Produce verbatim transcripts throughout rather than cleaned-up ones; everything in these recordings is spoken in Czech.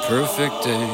perfect day.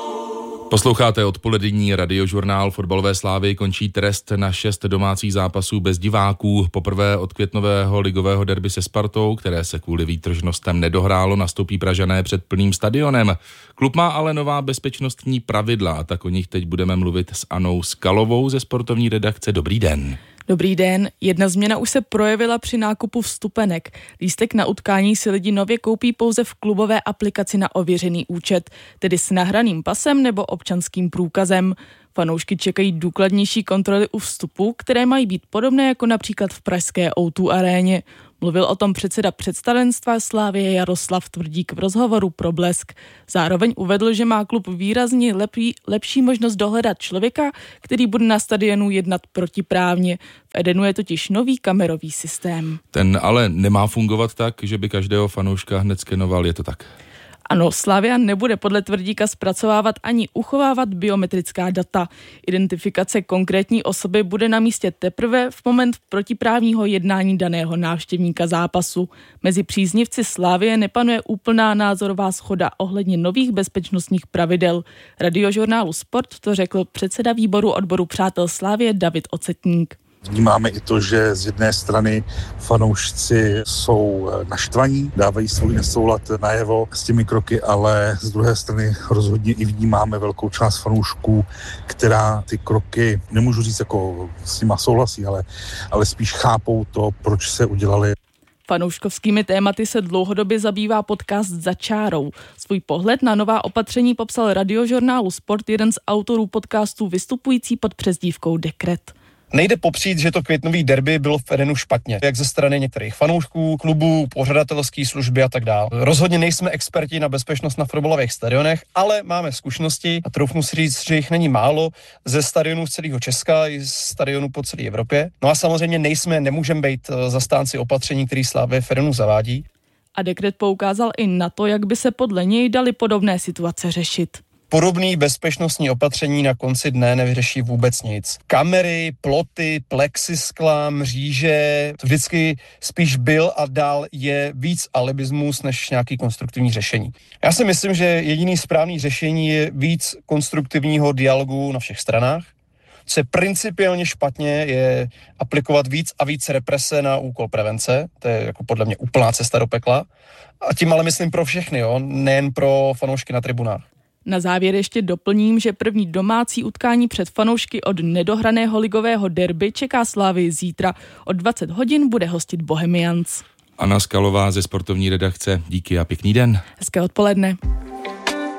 Posloucháte odpolední radiožurnál. Fotbalové Slávy končí trest na šest domácích zápasů bez diváků. Poprvé od květnového ligového derby se Spartou, které se kvůli výtržnostem nedohrálo, nastoupí Pražané před plným stadionem. Klub má ale nová bezpečnostní pravidla, tak o nich teď budeme mluvit s Anou Skalovou ze sportovní redakce. Dobrý den. Dobrý den. Jedna změna už se projevila při nákupu vstupenek. Lístek na utkání si lidi nově koupí pouze v klubové aplikaci na ověřený účet, tedy s nahraným pasem nebo občanským průkazem. Fanoušky čekají důkladnější kontroly u vstupu, které mají být podobné jako například v pražské ó dva aréně. Mluvil o tom předseda představenstva Slavie Jaroslav Tvrdík v rozhovoru pro Blesk. Zároveň uvedl, že má klub výrazně lepší, lepší možnost dohledat člověka, který bude na stadionu jednat protiprávně. V Edenu je totiž nový kamerový systém. Ten ale nemá fungovat tak, že by každého fanouška hned skenoval, je to tak? Ano, Slavia nebude podle Tvrdíka zpracovávat ani uchovávat biometrická data. Identifikace konkrétní osoby bude na místě teprve v moment protiprávního jednání daného návštěvníka zápasu. Mezi příznivci Slavie nepanuje úplná názorová shoda ohledně nových bezpečnostních pravidel. Radiožurnálu Sport to řekl předseda výboru odboru Přátel Slavie David Ocetník. Vnímáme i to, že z jedné strany fanoušci jsou naštvaní, dávají svůj nesoulad najevo s těmi kroky, ale z druhé strany rozhodně i vnímáme velkou část fanoušků, která ty kroky, nemůžu říct jako s nima souhlasí, ale, ale spíš chápou to, proč se udělali. Fanouškovskými tématy se dlouhodobě zabývá podcast Za čárou. Svůj pohled na nová opatření popsal radiožurnálu Sport jeden z autorů podcastu vystupující pod přezdívkou Dekret. Nejde popřít, že to květnový derby bylo v Edenu špatně, jak ze strany některých fanoušků, klubů, pořadatelské služby a tak dále. Rozhodně nejsme experti na bezpečnost na fotbalových stadionech, ale máme zkušenosti a troufnu si říct, že jich není málo ze stadionů z celého Česka i z stadionů po celé Evropě. No a samozřejmě nejsme, nemůžeme být zastánci opatření, který Slavie v Edenu zavádí. A Dekret poukázal i na to, jak by se podle něj daly podobné situace řešit. Podobný bezpečnostní opatření na konci dne nevyřeší vůbec nic. Kamery, ploty, plexiskla, mříže, to vždycky spíš byl a dál je víc alibismus než nějaký konstruktivní řešení. Já si myslím, že jediný správný řešení je víc konstruktivního dialogu na všech stranách. Co je principiálně špatně, je aplikovat víc a víc represe na úkol prevence. To je jako podle mě úplná cesta do pekla. A tím ale myslím pro všechny, jo? Nejen pro fanoušky na tribunách. Na závěr ještě doplním, že první domácí utkání před fanoušky od nedohraného ligového derby čeká Slavii zítra. Od dvacet hodin bude hostit Bohemians. Anna Skalová ze sportovní redakce, díky a pěkný den. Hezké odpoledne.